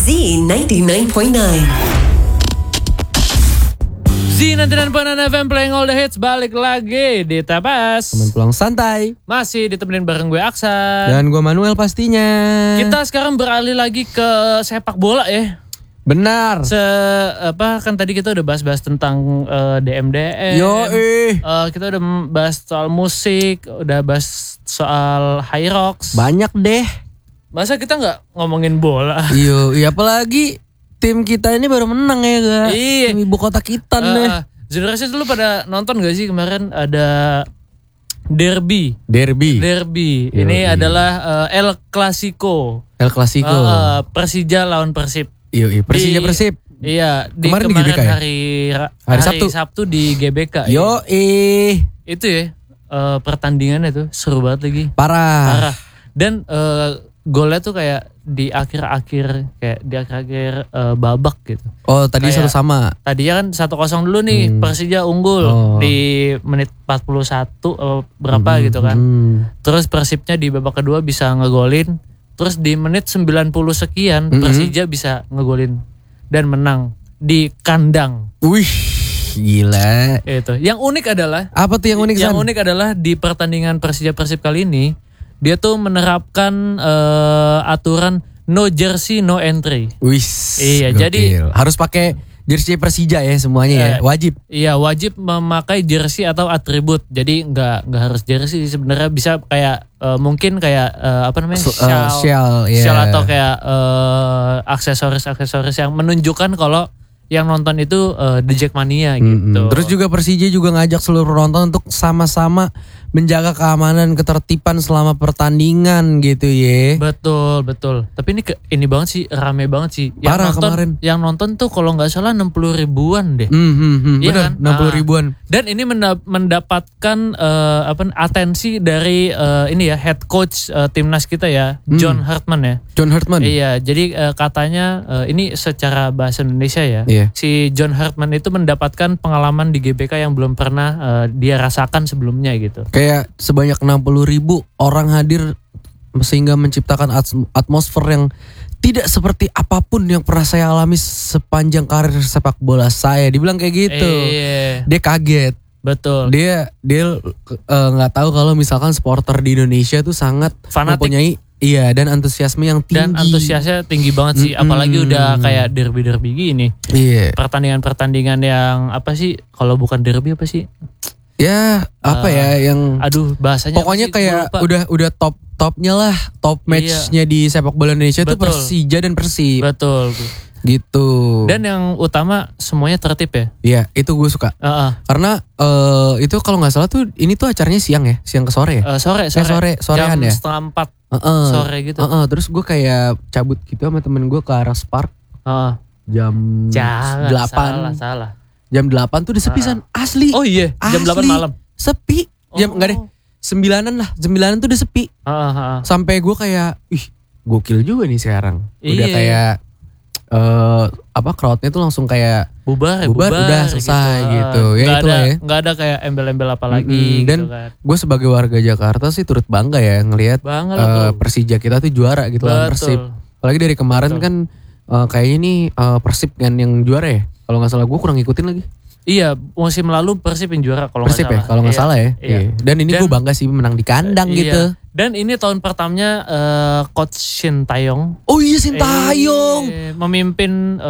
Z99.9. Z99.9 FM playing all the hits, balik lagi di Tapas. Temen pulang santai. Masih ditemenin bareng gue Aksan. Dan gue Manuel pastinya. Kita sekarang beralih lagi ke sepak bola ya. Benar. Kan tadi kita udah bahas-bahas tentang DMDM. Kita udah bahas soal musik, udah bahas soal High Rocks. Banyak deh. Masa kita nggak ngomongin bola? Iya apalagi tim kita ini baru menang ya gak? Iya. Tim ibu kota kita nih. Generasi dulu pada nonton gak sih kemarin ada Derby. Ini adalah El Clasico. Persija lawan Persib. Iya, Persib. Iya, kemarin di GBK ya? hari Sabtu di GBK. Itu ya pertandingannya tuh seru banget lagi. Parah. Dan golnya tuh kayak di akhir-akhir babak gitu. Oh, tadi kayak, 1 sama. Tadinya kan 1-0 dulu nih, Persija unggul di menit 41 berapa gitu kan. Terus Persibnya di babak kedua bisa ngegolin. Terus di menit 90 sekian Persija bisa ngegolin dan menang di kandang. Wih, gila. Itu. Yang unik adalah apa tuh yang unik? Yang unik adalah di pertandingan Persija Persib kali ini dia tuh menerapkan aturan no jersey no entry. Wih. Iya, gokil. jadi harus pakai jersey Persija ya semuanya ya, wajib. Iya, wajib memakai jersey atau atribut. Jadi nggak harus jersey sebenarnya, bisa kayak mungkin kayak shawl atau kayak aksesoris yang menunjukkan kalau yang nonton itu The Jackmania gitu. Terus juga Persija juga ngajak seluruh penonton untuk sama-sama menjaga keamanan, ketertiban selama pertandingan gitu ya. Betul. Tapi ini banget sih, rame banget sih. Parah kemarin. Yang nonton tuh kalau nggak salah 60 ribuan deh. Iya kan? 60 ribuan. Dan ini mendapatkan atensi dari head coach timnas kita ya, John Hartman ya. John Hartman. Iya, jadi katanya ini secara bahasa Indonesia ya. Iya. Si John Hartman itu mendapatkan pengalaman di GBK yang belum pernah dia rasakan sebelumnya gitu. Kayak sebanyak 60 ribu orang hadir sehingga menciptakan atmosfer yang tidak seperti apapun yang pernah saya alami sepanjang karir sepak bola saya. Dibilang kayak gitu. Dia kaget. Betul. Dia nggak tahu kalau misalkan supporter di Indonesia tuh sangat fanatik. mempunyai dan antusiasme yang tinggi. Dan antusiasnya tinggi banget sih, apalagi udah kayak derby gini. Iya. Pertandingan yang apa sih? Kalau bukan derby apa sih? Ya, yang bahasanya pokoknya kayak udah topnya lah, top matchnya di sepak bola Indonesia itu Persija dan Persib. Betul. Gitu. Dan yang utama semuanya tertib ya. Iya, itu gue suka. Karena itu kalau nggak salah tuh ini tuh acaranya siang ke sore ya. Sorean ya. Jam 3:30 sore gitu. Terus gue kayak cabut gitu sama temen gue ke arah Spark. Jam 8. Salah. Jam 8 tuh udah sepi asli. Oh iya, jam 8 malam. Sepi. Enggak deh. 9-an tuh udah sepi. Sampai gue kayak, gokil juga nih sekarang. Udah kayak crowdnya tuh langsung kayak bubar udah selesai gitu. Nggak ada kayak embel-embel apa lagi dan gitu kan. Gue sebagai warga Jakarta sih turut bangga ya ngelihat Persija kita tuh juara gitu lawan Persib. Apalagi dari kemarin kan kayaknya nih Persib kan yang juara ya. Kalau nggak salah gue kurang ngikutin lagi. Iya, musim lalu Persib yang juara kalau nggak salah. Persib ya, kalau nggak salah ya. Iya. Dan ini gue bangga sih menang di kandang gitu. Dan ini tahun pertamanya Coach Shin Taeyong. Oh iya, Shin Taeyong memimpin